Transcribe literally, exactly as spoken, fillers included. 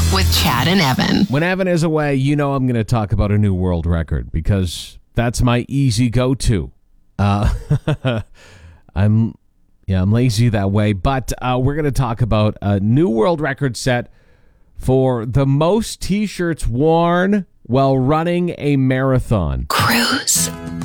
with Chad and Evan. When Evan is away, you know I'm going to talk about a new world record because that's my easy go-to. Uh, I'm, yeah, I'm lazy that way, but uh, we're going to talk about a new world record set for the most T-shirts worn while running a marathon. Cruise.